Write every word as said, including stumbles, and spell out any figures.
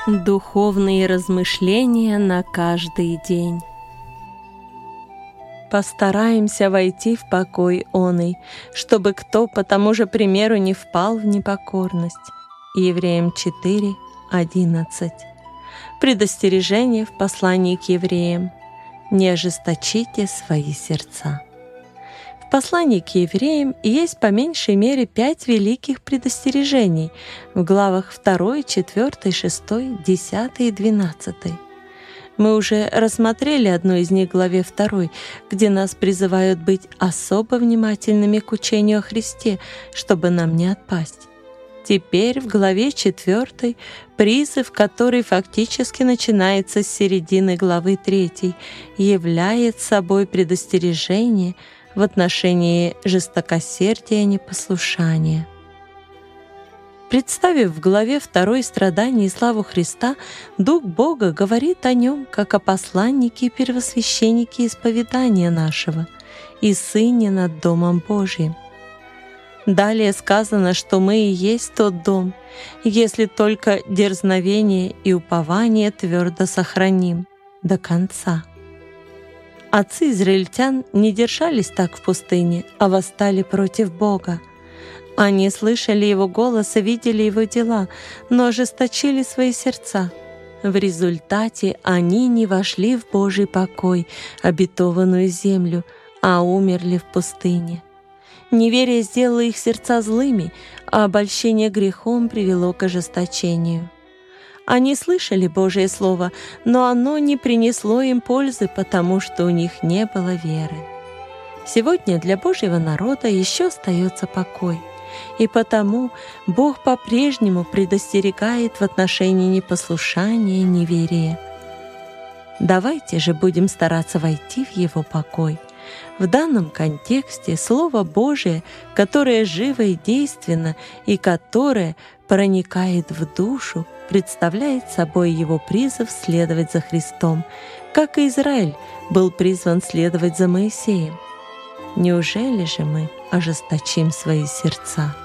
Духовные размышления на каждый день. Постараемся войти в покой оный, чтобы кто по тому же примеру не впал в непокорность. Евреям четыре, одиннадцать. Предостережение в послании к евреям. Не ожесточите свои сердца. В послании к евреям есть по меньшей мере пять великих предостережений в главах два, четыре, шесть, десять и двенадцать. Мы уже рассмотрели одну из них в главе два, где нас призывают быть особо внимательными к учению о Христе, чтобы нам не отпасть. Теперь в главе четыре призыв, который фактически начинается с середины главы три, является собой предостережение в отношении жестокосердия и непослушания. Представив в главе два страдания и славу Христа, Дух Бога говорит о Нем как о посланнике и первосвященнике исповедания нашего и Сыне над Домом Божьим. Далее сказано, что мы и есть тот дом, если только дерзновение и упование твердо сохраним до конца. Отцы израильтян не держались так в пустыне, а восстали против Бога. Они слышали Его голос и видели Его дела, но ожесточили свои сердца. В результате они не вошли в Божий покой, обетованную землю, а умерли в пустыне. Неверие сделало их сердца злыми, а обольщение грехом привело к ожесточению. Они слышали Божие Слово, но оно не принесло им пользы, потому что у них не было веры. Сегодня для Божьего народа еще остается покой, и потому Бог по-прежнему предостерегает в отношении непослушания и неверия. Давайте же будем стараться войти в Его покой. В данном контексте Слово Божие, которое живо и действенно, и которое проникает в душу, представляет собой Его призыв следовать за Христом, как и Израиль был призван следовать за Моисеем. Неужели же мы ожесточим свои сердца?